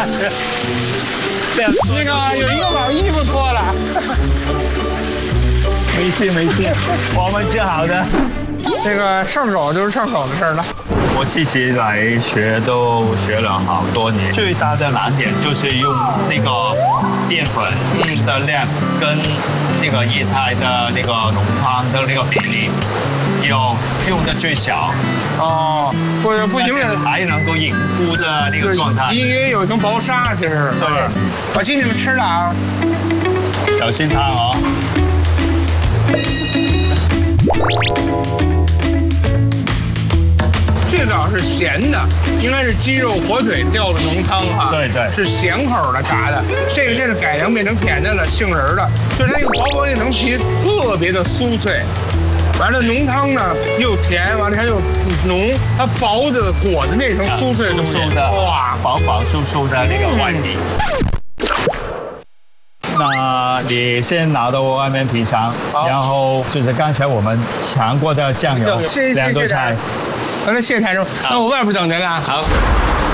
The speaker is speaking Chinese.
吃。那个有一个把衣服脱了。 没事没事，我们吃好的。 这个上手就是上手的事儿了。 我自己来学都学了好多年，最大的难点就是用那个淀粉的量跟那个液态的那个浓汤的那个比例，用的最小。 哦，不行了， 还能够凝固的那个状态。 因为有一层薄纱，其实对。我请你们吃了啊， 小心烫哦。 最早是咸的，应该是鸡肉、火腿调的浓汤哈。 对对， 是咸口的炸的。这个现在改良变成甜的了，杏仁的，就是它那个薄薄那层皮特别的酥脆。完了浓汤呢又甜，完了它又浓，它薄的裹的那层酥脆的东西， 哇，薄薄酥酥的那个外皮。那你先拿到外面品尝，然后就是刚才我们尝过的酱油，2道菜。 好了，谢谢台叔，那我外边等您了。 好。